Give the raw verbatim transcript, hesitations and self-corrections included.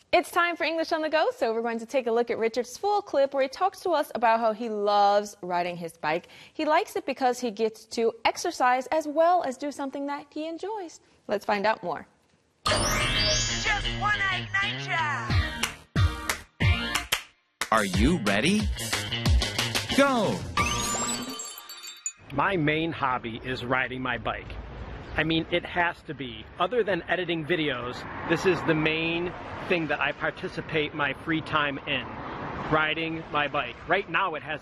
It's time for English on the Go, so we're going to take a look at Richard's full clip where he talks to us about how he loves riding his bike. He likes it because he gets to exercise as well as do something that he enjoys. Let's find out more. Just one egg nature. Are you ready? Go! My main hobby is riding my bike. I mean, it has to be. Other than editing videos, this is the main thing that I participate my free time in. Riding my bike. Right now it has